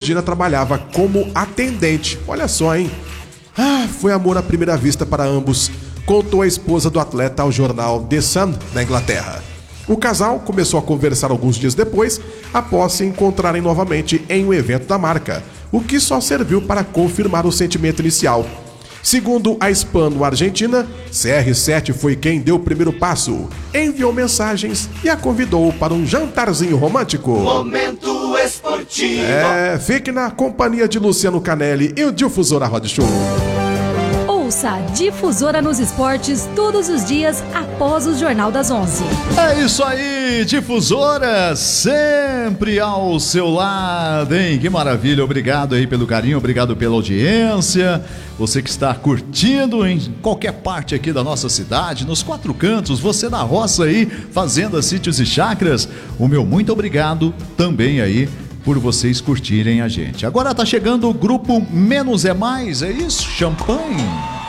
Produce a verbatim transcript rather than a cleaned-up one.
Regina trabalhava como atendente. Olha só, hein? Ah, foi amor à primeira vista para ambos, contou a esposa do atleta ao jornal The Sun, da Inglaterra. O casal começou a conversar alguns dias depois, após se encontrarem novamente em um evento da marca, o que só serviu para confirmar o sentimento inicial. Segundo a hispano-argentina, C R sete foi quem deu o primeiro passo, enviou mensagens e a convidou para um jantarzinho romântico. Momento esportivo. É, fique na companhia de Luciano Canelli e o Difusora Roda Show. Ouça a Difusora nos esportes todos os dias após o Jornal das onze. É isso aí, Difusora, sempre ao seu lado, hein? Que maravilha, obrigado aí pelo carinho, obrigado pela audiência. Você que está curtindo em qualquer parte aqui da nossa cidade, nos quatro cantos, você na roça aí, fazendas, sítios e chacras, o meu muito obrigado também aí por vocês curtirem a gente. Agora tá chegando o grupo Menos é Mais, é isso? Champanhe.